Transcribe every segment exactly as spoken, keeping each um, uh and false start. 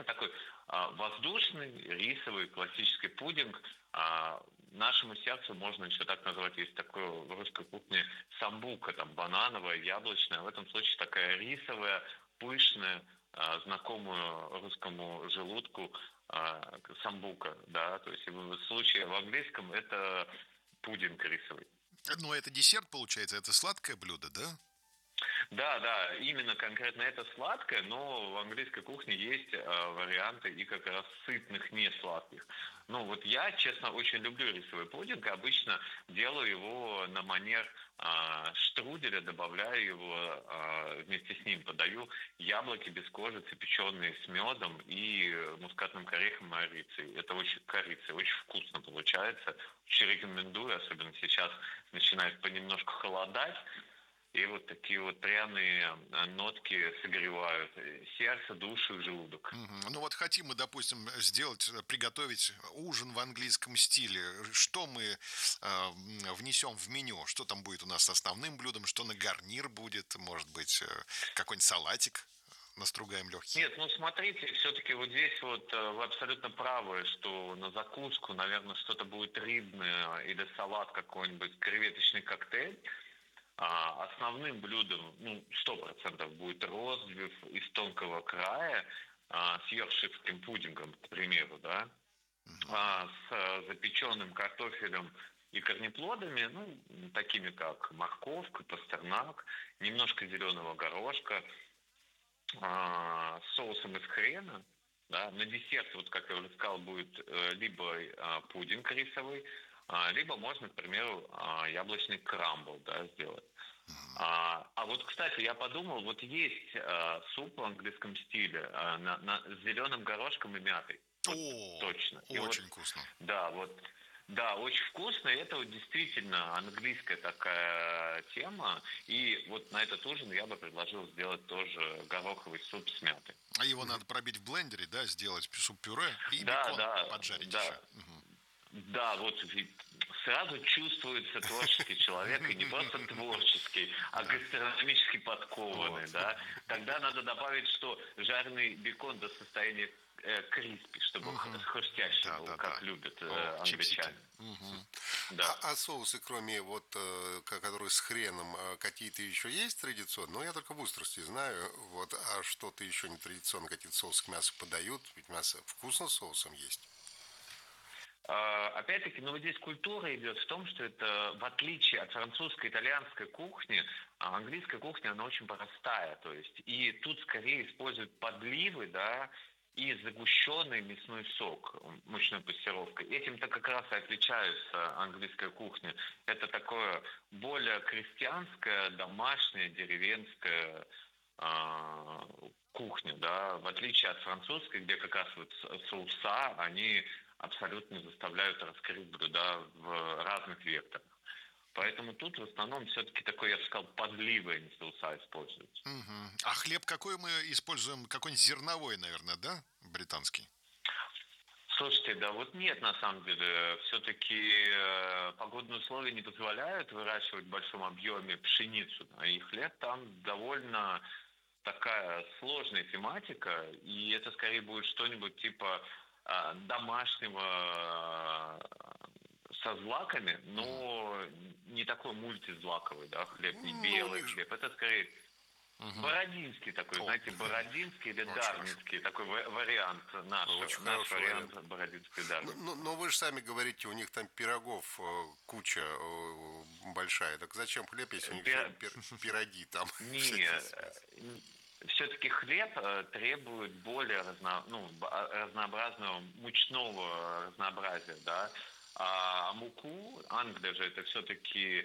получается такой а, воздушный рисовый классический пудинг. А, нашему сердцу можно еще так назвать, есть такое в русской кухне самбука, там банановая, яблочная. В этом случае такая рисовая, пышная, а, знакомую русскому желудку а, самбука, да, то есть в случае в английском это пудинг рисовый. Ну, это десерт, получается, это сладкое блюдо, да? Да, да, именно конкретно это сладкое, но в английской кухне есть э, варианты и как раз сытных, не сладких. Ну вот я, честно, очень люблю рисовый пудинг, обычно делаю его на манер э, штруделя, добавляю его э, вместе с ним, подаю яблоки без кожицы, печеные с медом и мускатным орехом и корицей. Это очень корицей, очень вкусно получается. Очень рекомендую, особенно сейчас начинает понемножку холодать. И вот такие вот пряные нотки согревают сердце, душу и желудок. Мгм. Ну вот хотим мы, допустим, сделать, приготовить ужин в английском стиле. Что мы э, внесем в меню? Что там будет у нас основным блюдом? Что на гарнир будет? Может быть, э, какой-нибудь салатик настругаем легкий? Нет, ну смотрите, все-таки вот здесь вот э, вы абсолютно правы, что на закуску, наверное, что-то будет рыбное или салат какой-нибудь, креветочный коктейль. А основным блюдом, ну, сто процентов будет ростбиф из тонкого края а, с йоркширским пудингом, к примеру, да, а, с а, запеченным картофелем и корнеплодами, ну, такими как морковка, пастернак, немножко зеленого горошка, а, с соусом из хрена, да. На десерт, вот как я уже сказал, будет э, либо а, пудинг рисовый, а, либо можно, к примеру, а, яблочный крамбл, да, сделать. А, а вот, кстати, я подумал, вот есть а, суп в английском стиле а, на, на, с зеленым горошком и мятой. Вот, О, точно. И очень вот, вкусно. да, вот, да, очень вкусно. И это вот действительно английская такая тема. И вот на этот ужин я бы предложил сделать тоже гороховый суп с мятой. А его надо пробить в блендере, да, сделать суп-пюре и Да, бекон да, поджарить еще. да. Да, вот ведь сразу чувствуется творческий человек, и не просто творческий, а гастрономически подкованный, Вот. да. Тогда надо добавить, что жареный бекон до состояния э, криспи, чтобы х- хрустящий Да, был, да, как да. любят э, О, чипсики. англичане. Мгм. Да. А, а соусы, кроме вот, э, ко- которые с хреном, э, какие-то еще есть традиционные? Ну, я только в Устрости знаю. Вот, а что-то еще не традиционно, какие-то соусы к мясу подают? Ведь мясо вкусно с соусом есть. А, Опять-таки, ну вот здесь культура идет в том, что это в отличие от французской, итальянской кухни, а английская кухня, она очень простая, то есть, и тут скорее используют подливы, да, и загущенный мясной сок мучной пастировкой. Этим-то как раз и отличается английская кухня. Это такое более крестьянское, домашнее, деревенское а, кухня, да, в отличие от французской, где как раз вот соуса, они абсолютно заставляют раскрыть блюда в разных векторах. Поэтому тут в основном все-таки такой, я бы сказал, подливый соуса используются. Мгм. А хлеб какой мы используем? Какой-нибудь зерновой, наверное, да? Британский. Слушайте, да вот нет, на самом деле, все-таки э, погодные условия не позволяют выращивать в большом объеме пшеницу, да, и хлеб там довольно такая сложная тематика, и это скорее будет что-нибудь типа а, домашнего э, со злаками, но не такой мультизлаковый, да, хлеб, не Ну, у белый них же... хлеб. Это скорее бородинский такой, О, знаете, бородинский или очень хорошо. дарницкий, такой ва- вариант нашего, Очень наш хороший вариант вариант. бородинской Ну, дарницы. ну, но вы же сами говорите, у них там пирогов э, куча э, большая. Так зачем хлеб, если у них все Пи- пир- пироги там Не, всякие связаны? все-таки хлеб э, требует более разно, ну, б- а- разнообразного мучного разнообразия, да. А муку, Англия же это все-таки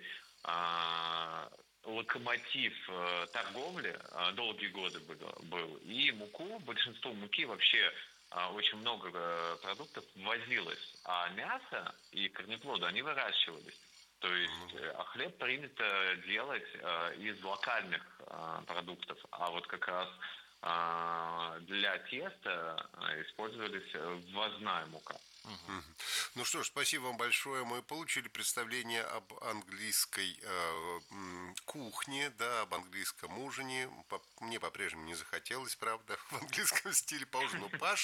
локомотив э, торговли, э, долгие годы был, был. И муку, большинство муки вообще а, очень много э, продуктов ввозилось, а мясо и корнеплоды, они выращивались. То есть, э, а хлеб принято делать э, из локальных э, продуктов, а вот как раз э, для теста э, использовались э, ввозная мука. Ну что ж, спасибо вам большое. Мы получили представление об английской э, м, кухне, да, об английском ужине. По- мне по-прежнему не захотелось, правда, в английском стиле поужинать. Но Паш